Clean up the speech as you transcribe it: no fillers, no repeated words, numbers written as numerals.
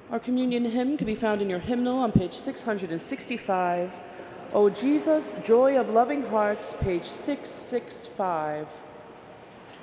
Our communion hymn can be found in your hymnal on page 665. O Jesus, Joy of Loving Hearts, page 665.